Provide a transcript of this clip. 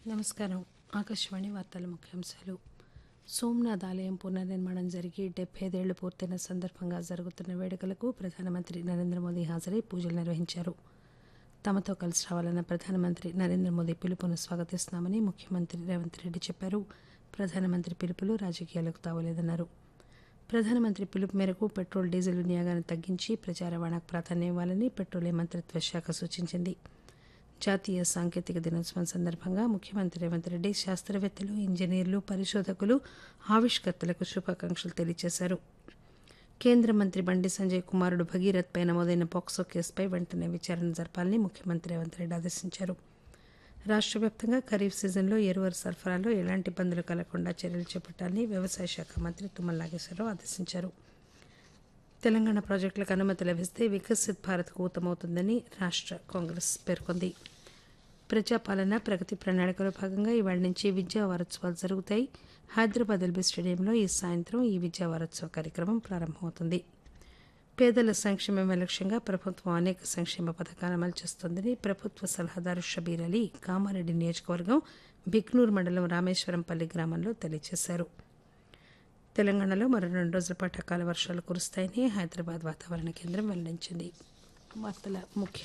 నమస్కారం. ఆకాశవాణి వార్తల ముఖ్యాంశాలు. సోమనాథ్ ఆలయం పునర్నిర్మాణం జరిగి 75 ఏళ్లు పూర్తయిన సందర్భంగా జరుగుతున్న వేడుకలకు ప్రధానమంత్రి నరేంద్ర మోదీ హాజరై పూజలు నిర్వహించారు. తమతో కలిసి రావాలన్న ప్రధానమంత్రి నరేంద్ర మోదీ పిలుపును స్వాగతిస్తున్నామని ముఖ్యమంత్రి రేవంత్ రెడ్డి చెప్పారు. ప్రధానమంత్రి పిలుపులు రాజకీయాలకు తావులేదన్నారు. ప్రధానమంత్రి పిలుపు మేరకు పెట్రోల్, డీజిల్ వినియోగాన్ని తగ్గించి ప్రజా రవాణాకు ప్రాధాన్యం ఇవ్వాలని పెట్రోలియం మంత్రిత్వ శాఖ సూచించింది. జాతీయ సాంకేతిక దినోత్సవం సందర్భంగా ముఖ్యమంత్రి రేవంత్ రెడ్డి శాస్త్రవేత్తలు, ఇంజనీర్లు, పరిశోధకులు, ఆవిష్కర్తలకు శుభాకాంక్షలు తెలియజేశారు. కేంద్ర మంత్రి బండి సంజయ్ కుమారుడు భగీరథ్ పై నమోదైన పోక్సో కేసుపై వెంటనే విచారణ జరపాలని ముఖ్యమంత్రి రేవంత్ రెడ్డి ఆదేశించారు. రాష్ట్ర వ్యాప్తంగా ఖరీఫ్ సీజన్లో ఎరువుల సరఫరాలో ఎలాంటి ఇబ్బందులు కలగకుండా చర్యలు చేపట్టాలని వ్యవసాయ శాఖ మంత్రి తుమ్మల నాగేశ్వరరావు ఆదేశించారు. తెలంగాణ ప్రాజెక్టులకు అనుమతి లభిస్తే వికసిత్ భారత్కు ఊతమవుతుందని రాష్ట్ర కాంగ్రెస్ పేర్కొంది. ప్రజాపాలన ప్రగతి ప్రణాళికలో భాగంగా ఇవాళ నుంచి విద్యా వారోత్సవాలు జరుగుతాయి. హైదరాబాద్ ఎల్బీ స్టేడియంలో ఈ సాయంత్రం ఈ విద్యా వారోత్సవ కార్యక్రమం ప్రారంభమవుతుంది. పేదల సంక్షేమమే లక్ష్యంగా ప్రభుత్వం అనేక సంక్షేమ పథకాలు అమలు చేస్తోందని ప్రభుత్వ సలహాదారు షబీర్ అలీ కామారెడ్డి నియోజకవర్గం బిక్నూర్ మండలం రామేశ్వరంపల్లి గ్రామంలో తెలియజేశారు. తెలంగాణలో మరో 2 రోజుల పాటు అకాల వర్షాలు కురుస్తాయని హైదరాబాద్ వాతావరణ కేంద్రం వెల్లడించింది. వార్తల ముఖ్య